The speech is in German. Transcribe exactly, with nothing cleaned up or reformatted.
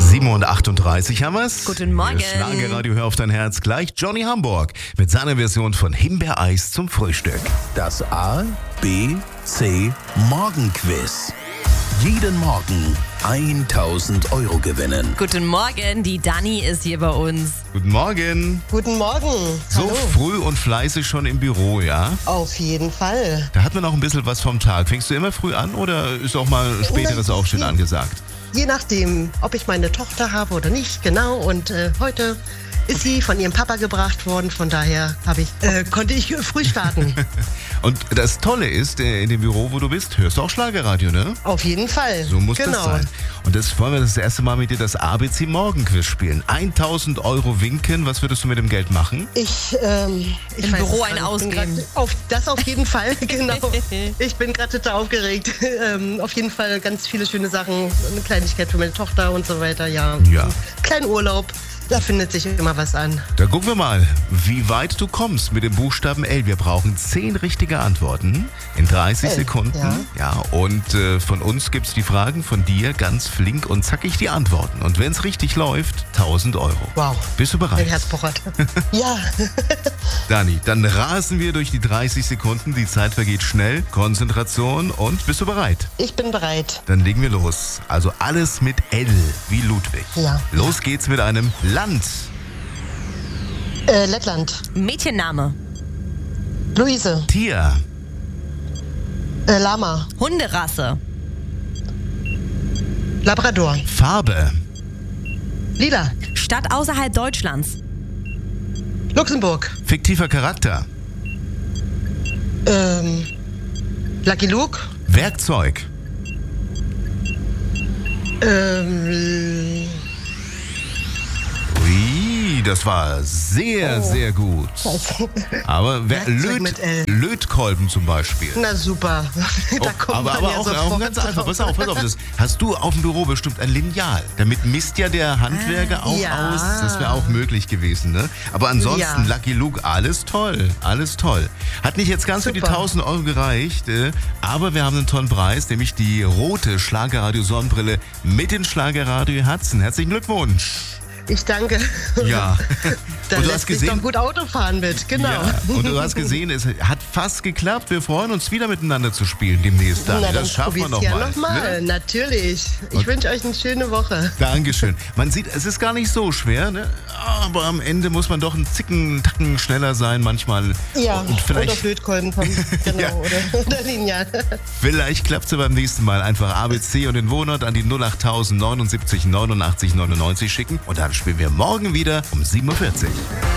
sieben Uhr achtunddreißig haben wir's. Guten Morgen. Hier Schlagerradio, hör auf dein Herz. Gleich Johnny Hamburg mit seiner Version von Himbeereis zum Frühstück. Das A, B, C Morgenquiz. Jeden Morgen tausend Euro gewinnen. Guten Morgen, die Dani ist hier bei uns. Guten Morgen. Guten Morgen. So Hallo. früh und fleißig schon im Büro, ja? Auf jeden Fall. Da hat man auch ein bisschen was vom Tag. Fängst du immer früh an oder ist auch mal späteres Nein, Aufstehen je- angesagt? Je nachdem, ob ich meine Tochter habe oder nicht, genau. Und äh, heute ist sie von ihrem Papa gebracht worden. Von daher habe ich, äh, konnte ich früh starten. Und das Tolle ist, äh, in dem Büro, wo du bist, hörst du auch Schlagerradio, ne? Auf jeden Fall. So muss genau. das sein. Und das wollen wir das erste Mal mit dir das A B C Morgenquiz spielen. tausend Euro winken. Was würdest du mit dem Geld machen? Ich, ähm, ich Im weiß Büro es einen gar nicht. Ich bin ausgeben. grad- Auf, das auf jeden Fall, genau. Ich bin gerade total aufgeregt. ähm, auf jeden Fall ganz viele schöne Sachen. Eine Kleinigkeit für meine Tochter und so weiter, ja. Ja. Kleinen Urlaub. Da findet sich immer was an. Da gucken wir mal, wie weit du kommst mit dem Buchstaben L. Wir brauchen zehn richtige Antworten in dreißig L, Sekunden. ja. Ja, und äh, von uns gibt's die Fragen, von dir ganz flink und zackig die Antworten. Und wenn es richtig läuft, tausend Euro. Wow. Bist du Mein bereit? Herz pochert. Ja. Dani, dann rasen wir durch die dreißig Sekunden. Die Zeit vergeht schnell. Konzentration und bist du bereit? Ich bin bereit. Dann legen wir los. Also alles mit L wie Ludwig. Ja. Los geht's mit einem Land. Äh, Lettland. Mädchenname. Luise. Tier. Äh, Lama. Hunderasse. Labrador. Farbe. Lila. Stadt außerhalb Deutschlands. Luxemburg. Fiktiver Charakter. Ähm, Lucky Luke. Werkzeug. Ähm, Ui, das war sehr, sehr gut. Aber wer, Werkzeug Löt, mit L. Lötkolben zum Beispiel. na super. Oh, da kommt aber man aber ja auch, auch sofort ganz einfach. drauf. Pass auf, pass auf. Das hast du auf dem Büro bestimmt ein Lineal. Damit misst ja der Handwerker auch ja. aus. Das wäre auch möglich gewesen, ne? Aber ansonsten, Ja. Lucky Luke, alles toll. Alles toll. Hat nicht jetzt ganz für die Super. tausend Euro gereicht, äh, aber wir haben einen tollen Preis, nämlich die rote Schlagerradio-Sonnenbrille mit den Schlagerradio-Herzen. Herzlichen Glückwunsch. Ich danke. Ja. Da Und du lässt hast sich gesehen, doch gut Auto fahren mit, genau. ja, und du hast gesehen, es hat fast geklappt. Wir freuen uns wieder miteinander zu spielen demnächst. Dani. Na, dann Das schaffen wir probier's noch ja mal. noch mal. Ne? Natürlich. Ich Und- wünsche euch eine schöne Woche. Dankeschön. Man sieht, es ist gar nicht so schwer, ne? Aber am Ende muss man doch einen Zicken, einen Tacken schneller sein manchmal. Ja, Und vielleicht, oder Blödkolben kommen. Genau, Ja. oder, oder Lineal. vielleicht klappt es ja beim nächsten Mal. Einfach A B C und den Wohnort an die null acht neunundsiebzig neunundachtzig neunundneunzig schicken. Und dann spielen wir morgen wieder um sieben Uhr vierzig.